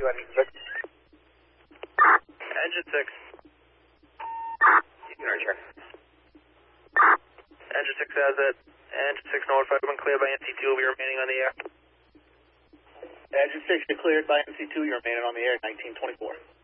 Engine 6. You can return. Engine 6 has it. Engine 6 notified when cleared by NC2, will be remaining on the air. Engine 6, you're cleared by NC2, you're remaining on the air, 1924.